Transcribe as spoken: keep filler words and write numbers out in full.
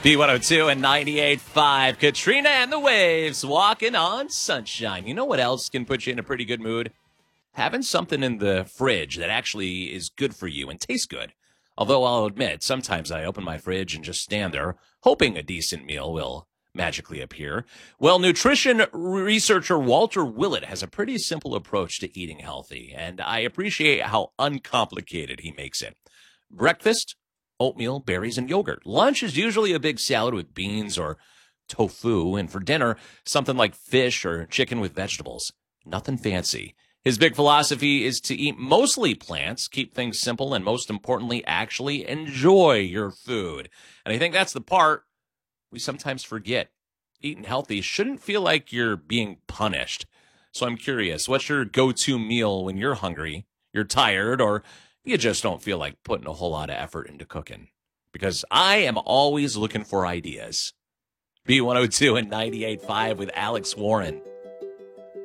B one oh two and ninety-eight point five. Katrina and the Waves walking on sunshine. You know what else can put you in a pretty good mood? Having something in the fridge that actually is good for you and tastes good. Although I'll admit, sometimes I open my fridge and just stand there hoping a decent meal will magically appear. Well, nutrition researcher Walter Willett has a pretty simple approach to eating healthy, and I appreciate how uncomplicated he makes it. Breakfast, oatmeal, berries, and yogurt. Lunch is usually a big salad with beans or tofu, and for dinner, something like fish or chicken with vegetables. Nothing fancy. His big philosophy is to eat mostly plants, keep things simple, and most importantly, actually enjoy your food. And I think that's the part we sometimes forget. Eating healthy shouldn't feel like you're being punished. So I'm curious, what's your go-to meal when you're hungry, you're tired, or you just don't feel like putting a whole lot of effort into cooking? Because I am always looking for ideas. B one oh two and ninety-eight point five with Alex Warren.